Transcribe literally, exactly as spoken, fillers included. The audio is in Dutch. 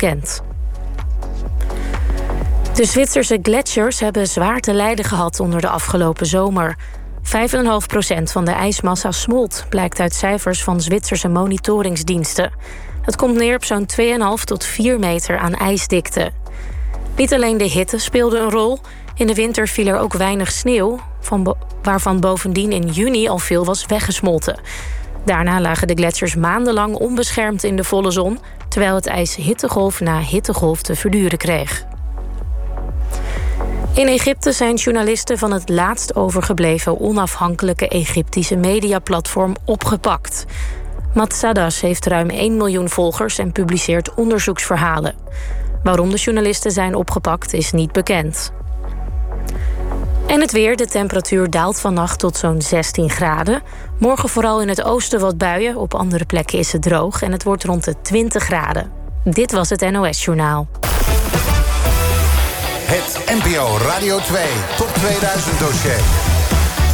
bekend. De Zwitserse gletsjers hebben zwaar te lijden gehad onder de afgelopen zomer. vijf komma vijf procent van de ijsmassa smolt, blijkt uit cijfers van Zwitserse monitoringsdiensten. Dat komt neer op zo'n twee komma vijf tot vier meter aan ijsdikte. Niet alleen de hitte speelde een rol. In de winter viel er ook weinig sneeuw, van bo- waarvan bovendien in juni al veel was weggesmolten. Daarna lagen de gletsjers maandenlang onbeschermd in de volle zon, terwijl het ijs hittegolf na hittegolf te verduren kreeg. In Egypte zijn journalisten van het laatst overgebleven onafhankelijke Egyptische mediaplatform opgepakt. Matsadas heeft ruim één miljoen volgers en publiceert onderzoeksverhalen. Waarom de journalisten zijn opgepakt is niet bekend. En het weer. De temperatuur daalt vannacht tot zo'n zestien graden. Morgen vooral in het oosten wat buien. Op andere plekken is het droog en het wordt rond de twintig graden. Dit was het N O S-journaal. Het N P O Radio twee Top tweeduizend dossier.